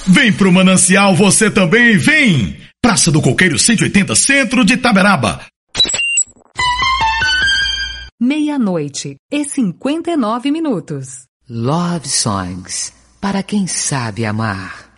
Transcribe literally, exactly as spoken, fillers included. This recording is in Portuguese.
Vem pro Manancial você também, vem! Praça do Coqueiro cento e oitenta, centro de Itaberaba. Meia-noite e cinquenta e nove minutos. Love Songs, para quem sabe amar.